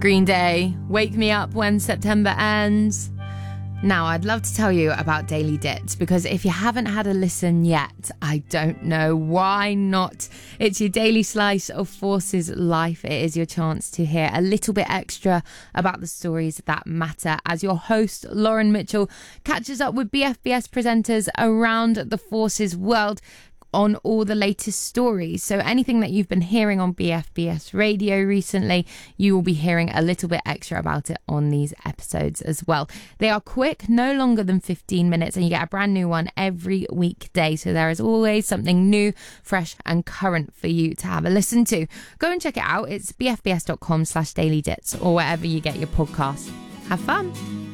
Green Day, Wake Me Up When September Ends. Now, I'd love to tell you about Daily Dits, because if you haven't had a listen yet, I don't know why not. It's your daily slice of Forces life. It is your chance to hear a little bit extra about the stories that matter, as your host, Lauren Mitchell, catches up with BFBS presenters around the Forces world on all the latest stories. So anything that you've been hearing on BFBS radio recently, you will be hearing a little bit extra about it on these episodes as well. They are quick, no longer than 15 minutes, and you get a brand new one every weekday. So there is always something new, fresh and current for you to have a listen to. Go and check it out. It's bfbs.com/dailydits or wherever you get your podcasts. Have fun.